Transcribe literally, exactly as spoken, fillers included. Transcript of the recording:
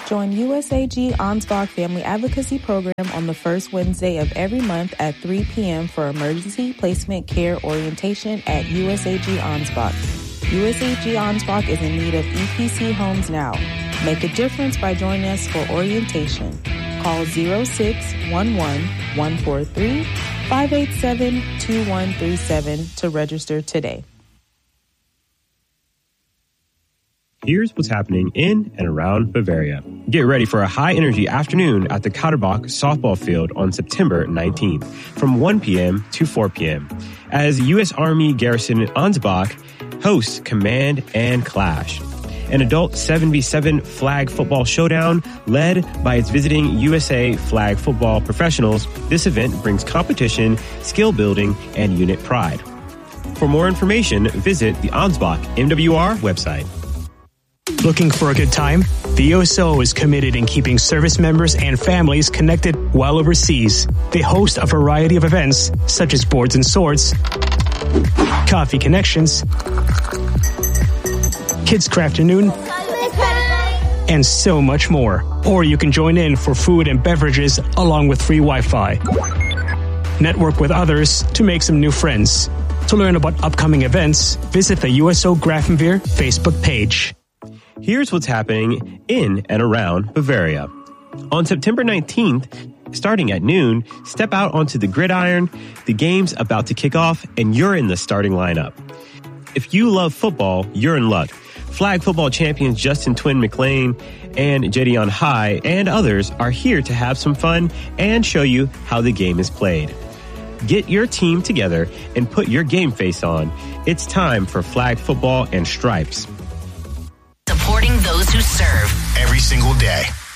Join U S A G Ansbach Family Advocacy Program on the first Wednesday of every month at three p.m. for Emergency Placement Care Orientation at U S A G Ansbach. U S A G Ansbach is in need of E P C homes now. Make a difference by joining us for orientation. Call zero six one one, one four three, five eight seven, two one three seven to register today. Here's what's happening in and around Bavaria. Get ready for a high-energy afternoon at the Kauterbach softball field on September nineteenth from one p.m. to four p.m. as U S Army Garrison Ansbach hosts Command and Clash, an adult seven v seven flag football showdown led by its visiting U S A flag football professionals. This event brings competition, skill building, and unit pride. For more information, visit the Ansbach M W R website. Looking for a good time? The U S O is committed in keeping service members and families connected while overseas. They host a variety of events such as Boards and Swords, Coffee Connections, Kids Crafternoon, and so much more. Or you can join in for food and beverages along with free Wi-Fi. Network with others to make some new friends. To learn about upcoming events, visit the U S O Grafenwehr Facebook page. Here's what's happening in and around Bavaria. On September nineteenth, starting at noon, step out onto the gridiron. The game's about to kick off, and you're in the starting lineup. If you love football, you're in luck. Flag football champions Justin Twin McLean and Jedion High and others are here to have some fun and show you how the game is played. Get your team together and put your game face on. It's time for flag football and stripes. Supporting those who serve every single day.